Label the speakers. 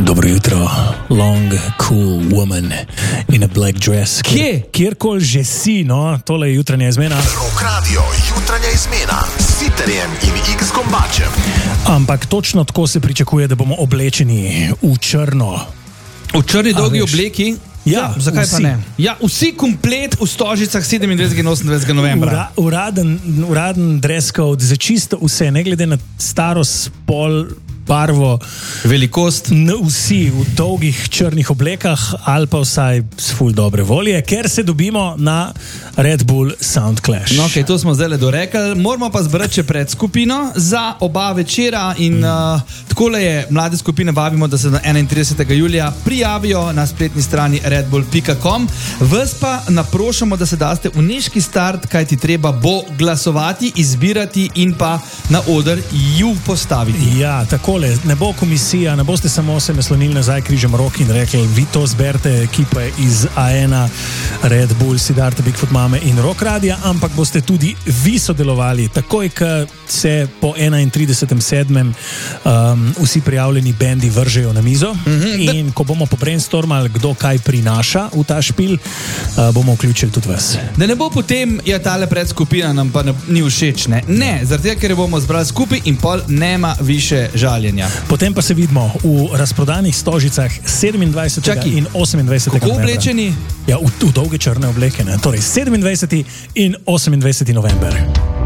Speaker 1: Dobro jutro, long, cool woman in a black dress. Kjerkoli že si, no, tole je jutranja izmena.
Speaker 2: Rock Radio, jutranja izmena s Siterjem in X-Gombačem.
Speaker 1: Ampak točno tako se pričakuje, da bomo oblečeni v črno.
Speaker 3: V črni dolgi obleki?
Speaker 1: Ja,
Speaker 3: zakaj
Speaker 1: vsi.
Speaker 3: pa ne? Ja, vsi komplet v Stožicah 27. in 28. novembra.
Speaker 1: Uraden dress code za čisto vse, ne glede na starost, spol, barvo,
Speaker 3: velikost.
Speaker 1: Vsi v dolgih črnih oblekah ali pa vsaj s ful dobre volje, ker se dobimo na Red Bull Sound Clash.
Speaker 3: No, okay, to smo zdaj le dorekli. Moramo pa zbrati še pred skupino za oba večera in takole je, mlade skupine vabimo, da se na 31. julija prijavijo na spletni strani redbull.com. Vas pa naprošamo, da se daste v neški start, kaj ti treba bo glasovati, izbirati in pa na oder ju postaviti.
Speaker 1: Ja, takole, ne bo komisija, ne boste samo se naslonili nazaj križem rok in rekli, vi to zberete ekipe iz A1, Red Bull, Siddharta, Bigfoot Mame in Rock Radia, ampak boste tudi vi sodelovali. Takoj, ko se po 31.7. Vsi prijavljeni bendi vržejo na mizo in ko bomo pobrainstormali, kdo kaj prinaša v ta špil, bomo vključili tudi vas.
Speaker 3: Da ne bo potem, ja, tale predskupina nam pa ni všeč, ne? Ne, zaradi tega, ker jo bomo zbrali skupaj in pol nema više žaljenja.
Speaker 1: Potem pa se vidimo v razprodanih Stožicah 27. in 28.
Speaker 3: Kako oblečeni?
Speaker 1: Ja, v dolge črne obleke, ne? Torej 27. in 28. november.